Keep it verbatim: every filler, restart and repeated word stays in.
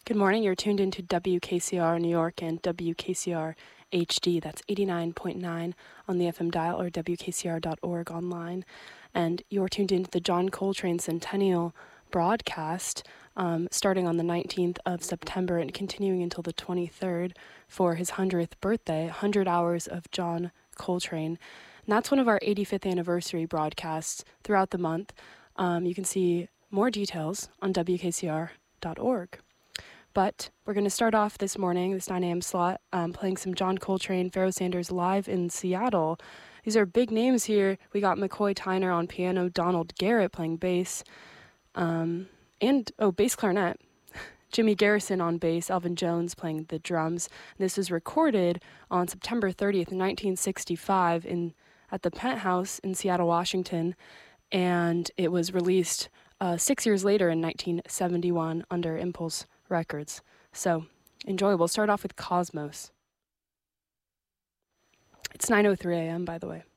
Good morning. You're tuned into W K C R New York and W K C R H D. That's eighty-nine point nine on the F M dial or W K C R dot org online. And you're tuned into the John Coltrane Centennial broadcast um, starting on the nineteenth of September and continuing until the twenty-third for his hundredth birthday, one hundred hours of John Coltrane. And that's one of our eighty-fifth anniversary broadcasts throughout the month. Um, you can see more details on W K C R dot org. But we're going to start off this morning, this nine a.m. slot, um, playing some John Coltrane, Pharoah Sanders live in Seattle. These are big names here. We got McCoy Tyner on piano, Donald Garrett playing bass, um, and, oh, bass clarinet. Jimmy Garrison on bass, Elvin Jones playing the drums. And this was recorded on September thirtieth, nineteen sixty-five in at the Penthouse in Seattle, Washington, and it was released uh, six years later in nineteen seventy-one under Impulse Records. So enjoy. We'll start off with Cosmos. It's nine oh three a.m., by the way.